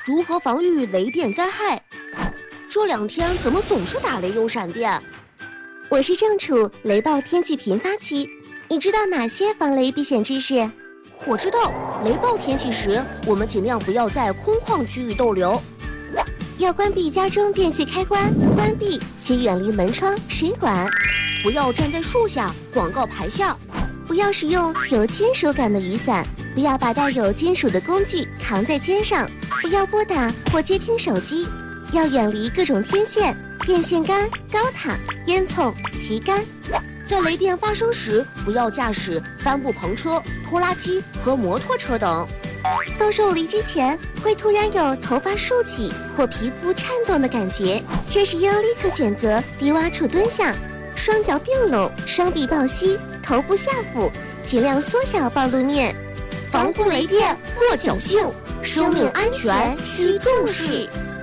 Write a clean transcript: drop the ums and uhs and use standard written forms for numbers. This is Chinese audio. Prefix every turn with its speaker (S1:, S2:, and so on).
S1: 如何防御雷电灾害？这2天怎么总是打雷又闪电？
S2: 我是正处雷暴天气频发期，你知道哪些防雷避险知识？
S1: 我知道，雷暴天气时，我们尽量不要在空旷区域逗留，
S2: 要关闭家中电器开关，关闭且远离门窗、水管，
S1: 不要站在树下、广告牌下，
S2: 不要使用有金属感的雨伞，不要把带有金属的工具扛在肩上，不要拨打或接听手机，要远离各种天线、电线杆、高塔、烟囱、旗杆。
S1: 在雷电发生时，不要驾驶帆布篷车、拖拉机和摩托车等。
S2: 遭受雷击前，会突然有头发竖起或皮肤颤动的感觉，这时应立刻选择低洼处蹲下，双脚并拢，双臂抱膝，头部下俯，尽量缩小暴露面。
S1: 防不雷电莫侥幸，生命安全需重视。